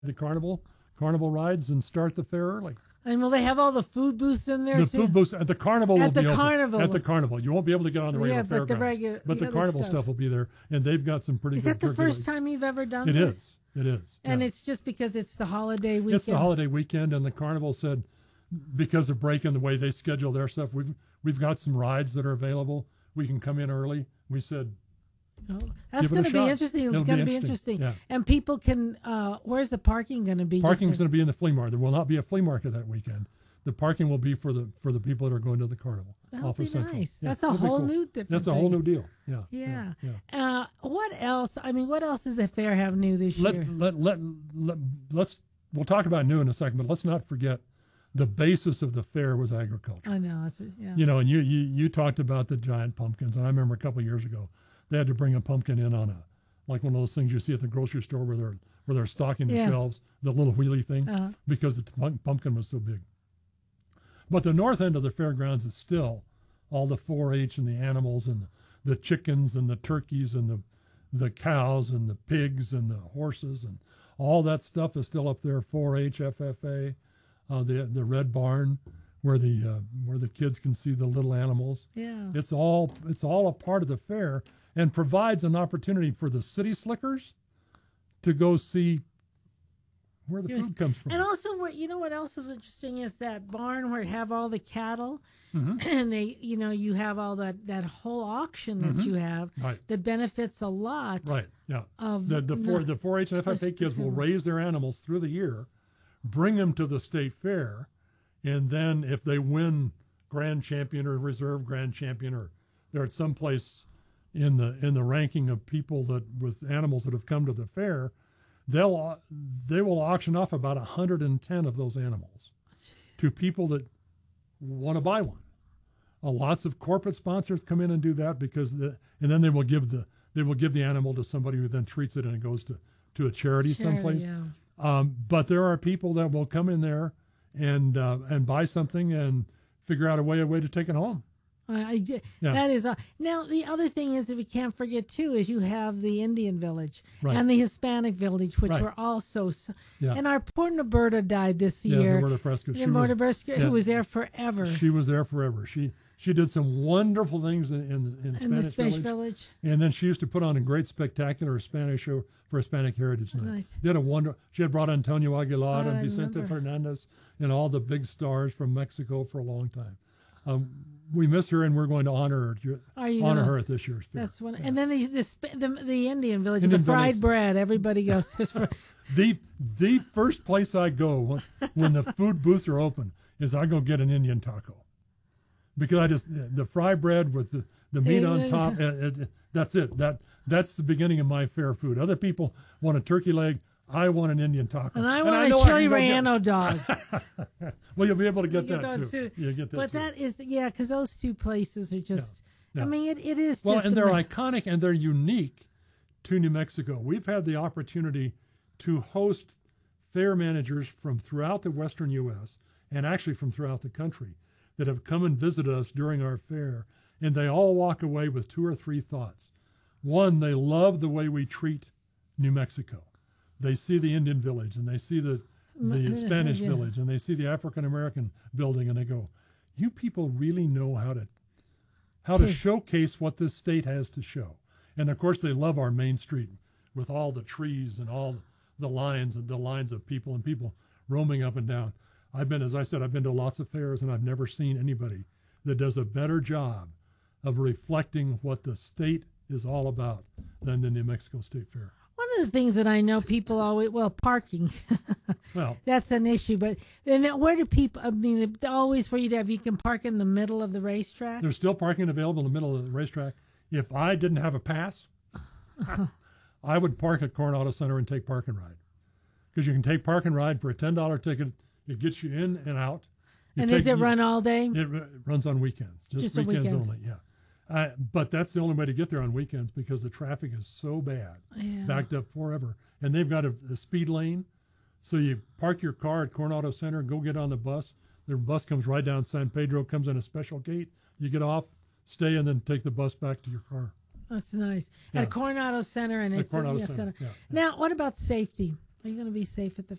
the carnival rides and start the fair early. And will they have all the food booths in there The too? food booths at the carnival will At be the open. carnival. At the carnival. You won't be able to get on the regular but the fairgrounds. But the other carnival stuff will be there, and they've got some pretty Is good that the first turkey time you've ever done legs. this? It is. And yeah. it's just because it's the holiday weekend? It's the holiday weekend, and the carnival said, because of breaking the way they schedule their stuff, we've got some rides that are available. We can come in early. We said, oh, that's going to be interesting. It's going to be interesting. Yeah. And people can, where's the parking going to be? Parking's going to be in the flea market. There will not be a flea market that weekend. The parking will be for the people that are going to the carnival. That'll be Central. nice. Yeah, that's a whole new different That's a thing. whole new deal. Yeah. Yeah. What else? I mean, what else does the fair have new this year? We'll talk about new in a second, but let's not forget the basis of the fair was agriculture. I know. That's what, yeah. You know, and you talked about the giant pumpkins, and I remember a couple of years ago they had to bring a pumpkin in on like one of those things you see at the grocery store where they're stocking the shelves, the little wheelie thing, because the pumpkin was so big. But the north end of the fairgrounds is still all the 4-H and the animals and the chickens and the turkeys and the cows and the pigs and the horses and all that stuff is still up there. 4-H, FFA, the Red Barn, where the kids can see the little animals. Yeah, it's all a part of the fair and provides an opportunity for the city slickers to go see where the food comes from. And also, you know what else is interesting is that barn where you have all the cattle, mm-hmm. and you have all that whole auction that mm-hmm. you have that benefits a lot. Right. Yeah. Of the 4-H and FFA kids will raise their animals through the year, bring them to the state fair, and then if they win grand champion or reserve grand champion, or they're at some place in the ranking of people that with animals that have come to the fair, they will auction off about 110 of those animals to people that want to buy one. Lots of corporate sponsors come in and do that and then they will give the animal to somebody who then treats it and it goes to a charity someplace. Yeah. But there are people that will come in there and buy something and figure out a way to take it home. I did. Yeah. That is now the other thing is that we can't forget too is you have the Indian village and the Hispanic village, which were also. And our poor Roberta died this year. Roberta Fresco. Who was there forever. She was there forever. She did some wonderful things in the Spanish village. And then she used to put on a great spectacular Spanish show for Hispanic Heritage Night. Nice. Did a wonder. She had brought Antonio Aguilar and Vicente Fernandez and all the big stars from Mexico for a long time. We miss her, and we're going to honor her at this year's fair. That's one. Yeah. And then the Indian village, the fried bread. Everybody goes for the first place I go when the food booths are open is I go get an Indian taco, because the fried bread with the meat on top. That's it. That's the beginning of my fair food. Other people want a turkey leg. I want an Indian taco. And I want a chili relleno dog. Well, you'll be able to get that too. You'll get that but too. That is, because those two places are just, I mean, it is well, just. And they're iconic and they're unique to New Mexico. We've had the opportunity to host fair managers from throughout the western U.S. and actually from throughout the country that have come and visited us during our fair, and they all walk away with 2 or 3 thoughts. One, they love the way we treat New Mexico. They see the Indian village and they see the Spanish village and they see the African American building and they go, "You people really know how to showcase what this state has to show." And of course, they love our main street with all the trees and all the lines of people and people roaming up and down. I've been to lots of fairs, and I've never seen anybody that does a better job of reflecting what the state is all about than the New Mexico State Fair. One of the things that I know people always, parking, that's an issue. But then where do people, always where you can park in the middle of the racetrack? There's still parking available in the middle of the racetrack. If I didn't have a pass, I would park at Coronado Center and take park and ride. Because you can take park and ride for a $10 ticket. It gets you in and out. Does it run all day? It runs on weekends. Just weekends only, yeah. But that's the only way to get there on weekends because the traffic is so bad, backed up forever. And they've got a speed lane. So you park your car at Coronado Center, go get on the bus. The bus comes right down San Pedro, comes in a special gate. You get off, stay, and then take the bus back to your car. That's nice. Yeah. At Coronado Center. And at Coronado Center. Now, what about safety? Are you going to be safe at the